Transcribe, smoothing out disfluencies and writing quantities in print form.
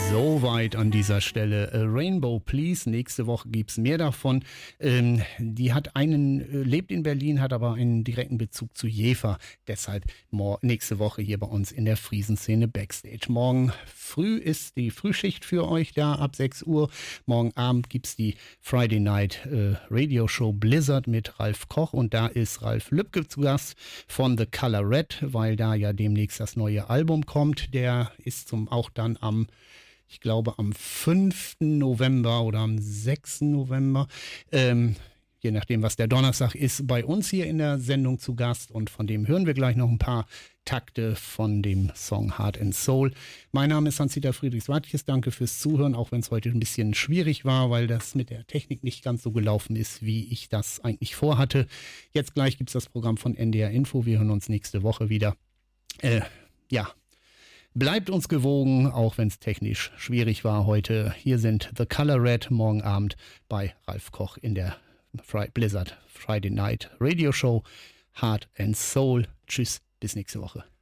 Soweit an dieser Stelle. Rainbow Please, nächste Woche gibt es mehr davon. Die lebt in Berlin, hat aber einen direkten Bezug zu Jever. Deshalb nächste Woche hier bei uns in der Friesenszene Backstage. Morgen früh ist die Frühschicht für euch da ab 6 Uhr. Morgen Abend gibt es die Friday Night Radio Show Blizzard mit Ralf Koch und da ist Ralf Lübke zu Gast von The Color Red, weil da ja demnächst das neue Album kommt. Der ist auch dann am 5. November oder am 6. November, je nachdem, was der Donnerstag ist, bei uns hier in der Sendung zu Gast. Und von dem hören wir gleich noch ein paar Takte von dem Song Heart and Soul. Mein Name ist Hans-Dieter Friedrichs-Watjes. Danke fürs Zuhören, auch wenn es heute ein bisschen schwierig war, weil das mit der Technik nicht ganz so gelaufen ist, wie ich das eigentlich vorhatte. Jetzt gleich gibt es das Programm von NDR Info. Wir hören uns nächste Woche wieder. Bleibt uns gewogen, auch wenn es technisch schwierig war heute. Hier sind The Color Red morgen Abend bei Ralf Koch in der Blizzard Friday Night Radio Show Heart and Soul. Tschüss, bis nächste Woche.